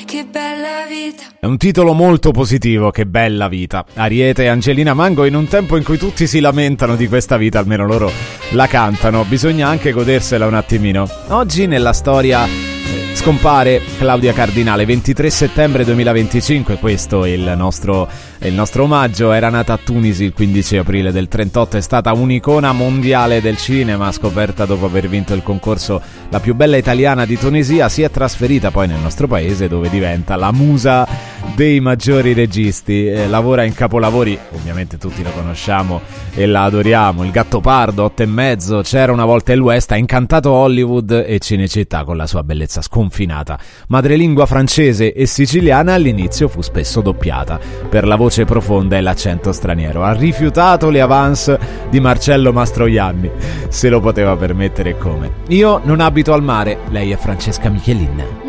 che bella vita. È un titolo molto positivo, Che bella vita. Ariete e Angelina Mango, in un tempo in cui tutti si lamentano di questa vita, almeno loro la cantano, bisogna anche godersela un attimino. Oggi nella storia scompare Claudia Cardinale, 23 settembre 2025, questo è il nostro omaggio. Era nata a Tunisi il 15 aprile del 38, è stata un'icona mondiale del cinema, scoperta dopo aver vinto il concorso La più bella italiana di Tunisia. Si è trasferita poi nel nostro paese, dove diventa la musa dei maggiori registi, lavora in capolavori, ovviamente tutti lo conosciamo e la adoriamo: Il Gattopardo, 8 e mezzo, C'era una volta il West, ha incantato Hollywood e Cinecittà con la sua bellezza sconfinata. Madrelingua francese e siciliana, all'inizio fu spesso doppiata per la voce profonda e l'accento straniero. Ha rifiutato le avance di Marcello Mastroianni, se lo poteva permettere, come. Io non abito al mare, lei è Francesca Michelin.